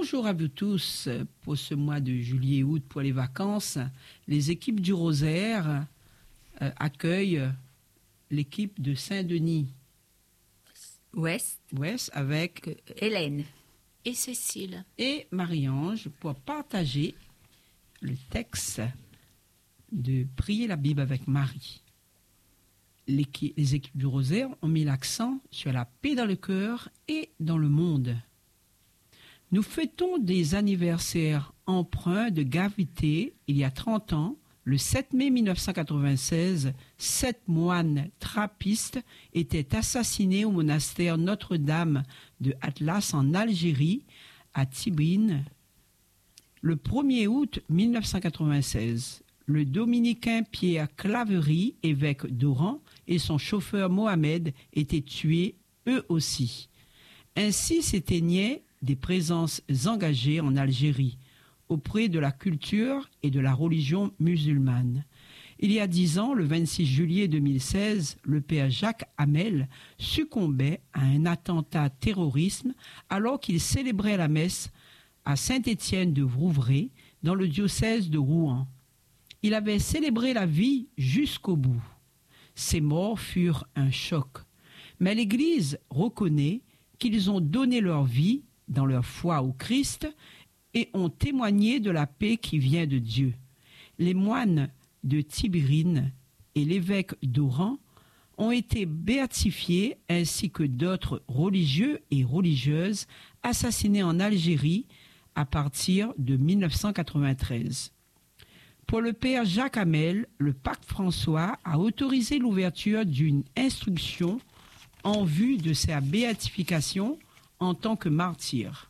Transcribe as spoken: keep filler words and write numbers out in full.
Bonjour à vous tous. Pour ce mois de juillet-août, pour les vacances, les équipes du Rosaire euh, accueillent l'équipe de Saint-Denis Ouest, Ouest avec Hélène et Cécile et Marie-Ange pour partager le texte de Prier la Bible avec Marie. L'équipe, les équipes du Rosaire ont mis l'accent sur la paix dans le cœur et dans le monde. Nous fêtons des anniversaires empreints de gravité. Il y a trente ans, le sept mai mille neuf cent quatre-vingt-seize, sept moines trappistes étaient assassinés au monastère Notre-Dame de Atlas en Algérie, à Tibrine. Le premier août mille neuf cent quatre-vingt-seize, le dominicain Pierre Claverie, évêque d'Oran, et son chauffeur Mohamed étaient tués eux aussi. Ainsi s'éteignaient des présences engagées en Algérie auprès de la culture et de la religion musulmane. Il y a dix ans, le vingt-six juillet deux mille seize, le père Jacques Hamel succombait à un attentat terroriste alors qu'il célébrait la messe à Saint-Étienne de Vouvray dans le diocèse de Rouen. Il avait célébré la vie jusqu'au bout. Ces morts furent un choc. Mais l'Église reconnaît qu'ils ont donné leur vie dans leur foi au Christ et ont témoigné de la paix qui vient de Dieu. Les moines de Tibérine et l'évêque d'Oran ont été béatifiés ainsi que d'autres religieux et religieuses assassinés en Algérie à partir de mille neuf cent quatre-vingt-treize. Pour le père Jacques Hamel, le pape François a autorisé l'ouverture d'une instruction en vue de sa béatification en tant que martyr.